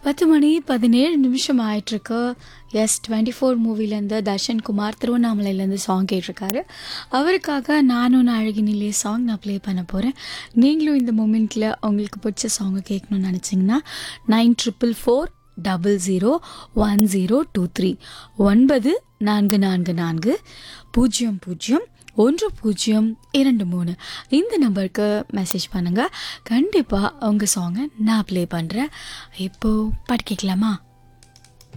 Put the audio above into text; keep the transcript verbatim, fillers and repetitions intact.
பத்து மணி பதினேழு நிமிஷம் ஆயிட்டிருக்கு. S twenty four மூவிலேருந்து Darshan Kumar திருவண்ணாமலையிலேருந்து song கேட்டிருக்காரு. அவருக்காக நானும் அழகினிலே சாங் நான் ப்ளே பண்ண போகிறேன். நீங்களும் இந்த மூமெண்ட்டில் உங்களுக்கு பிடிச்ச சாங்கை கேட்கணும்னு நினச்சிங்கன்னா nine triple four double zero one zero two three ஒன்பது நான்கு நான்கு நான்கு பூஜ்ஜியம் பூஜ்ஜியம் ஒன்று பூஜ்ஜியம் இரண்டு மூணு இந்த நம்பருக்கு மெசேஜ் பண்ணுங்கள். கண்டிப்பாக உங்கள் சாங்கை நான் ப்ளே பண்ணுறேன். இப்போது பாட்டு கேட்கலாமா?